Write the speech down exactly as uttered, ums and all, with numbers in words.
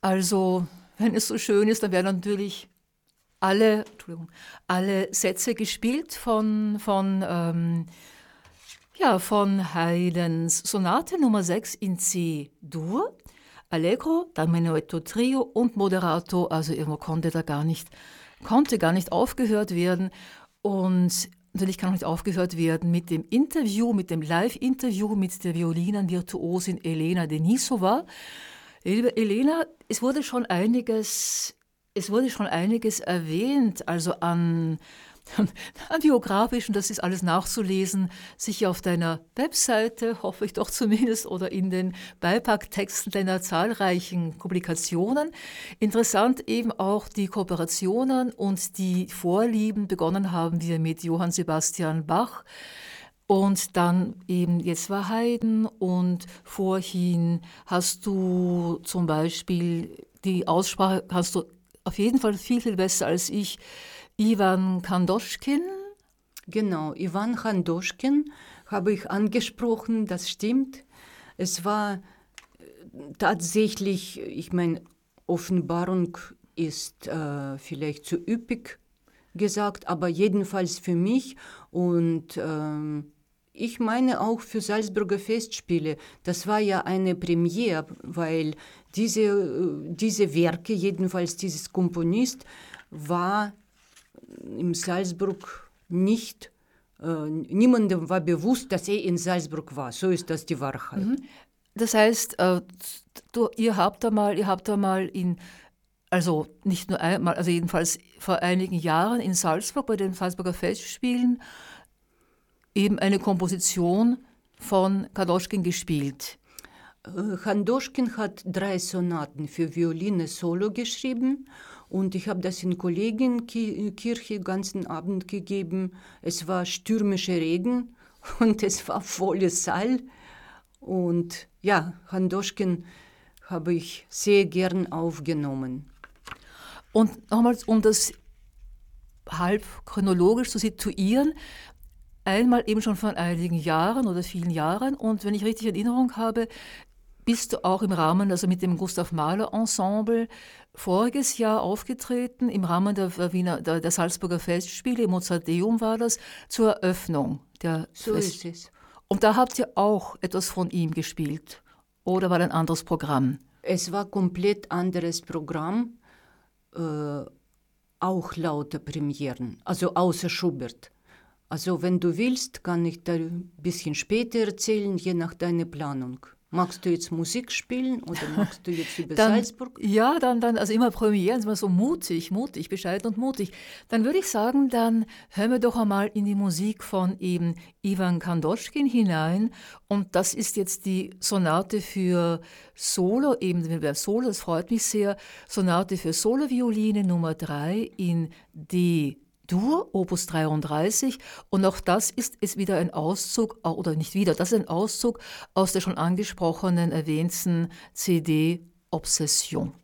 Also, wenn es so schön ist, dann werden natürlich alle, Entschuldigung, alle Sätze gespielt von, von, ähm, ja, von Haydns Sonate Nummer sechs in C-Dur, Allegro, dann Menuetto Trio und Moderato, also irgendwo konnte da gar nicht, konnte gar nicht aufgehört werden. Und natürlich kann auch nicht aufgehört werden mit dem Interview, mit dem Live-Interview mit der Violinenvirtuosin Elena Denisova. Liebe Elena, es wurde schon einiges, es wurde schon einiges erwähnt, also an, an biografischen, das ist alles nachzulesen, sicher auf deiner Webseite, hoffe ich doch zumindest, oder in den Beipacktexten deiner zahlreichen Publikationen. Interessant eben auch die Kooperationen und die Vorlieben. Begonnen haben wir mit Johann Sebastian Bach. Und dann eben, jetzt war Haydn und vorhin hast du zum Beispiel die Aussprache, hast du auf jeden Fall viel, viel besser als ich, Iwan Kandoschkin. Genau, Iwan Kandoschkin habe ich angesprochen, das stimmt. Es war tatsächlich, ich meine, Offenbarung ist äh, vielleicht zu üppig gesagt, aber jedenfalls für mich und ähm, ich meine auch für Salzburger Festspiele. Das war ja eine Premiere, weil diese, diese Werke, jedenfalls dieses Komponist, war in Salzburg nicht, äh, niemandem war bewusst, dass er in Salzburg war. So ist das die Wahrheit. Mhm. Das heißt, äh, du, ihr habt einmal, ihr habt einmal in Also nicht nur einmal, also jedenfalls vor einigen Jahren in Salzburg bei den Salzburger Festspielen eben eine Komposition von Kandoschkin gespielt. Kandoschkin hat drei Sonaten für Violine solo geschrieben und ich habe das in Kollegenkirche den ganzen Abend gegeben. Es war stürmischer Regen und es war voller Saal. Und ja, Kandoschkin habe ich sehr gern aufgenommen. Und nochmals, um das halb chronologisch zu situieren, einmal eben schon vor einigen Jahren oder vielen Jahren und wenn ich richtig in Erinnerung habe, bist du auch im Rahmen, also mit dem Gustav Mahler Ensemble, voriges Jahr aufgetreten, im Rahmen der, Wiener, der, der Salzburger Festspiele, im Mozarteum war das, zur Eröffnung der So Fest- ist es. Und da habt ihr auch etwas von ihm gespielt, oder war ein anderes Programm? Es war komplett anderes Programm, äh, auch lauter Premieren, also außer Schubert. Also wenn du willst, kann ich da ein bisschen später erzählen, je nach deiner Planung. Magst du jetzt Musik spielen oder magst du jetzt über Dann, Salzburg? ja, dann, dann, also immer Premieren, sind wir so mutig, mutig, bescheiden und mutig. Dann würde ich sagen, dann hören wir doch einmal in die Musik von eben Iwan Kandoschkin hinein. Und das ist jetzt die Sonate für Solo, eben der Solo, das freut mich sehr, Sonate für Solo-Violine Nummer drei in D. Dur, Opus dreiunddreißig, und auch das ist, ist wieder ein Auszug, oder nicht wieder, das ist ein Auszug aus der schon angesprochenen, erwähnten C D Obsession.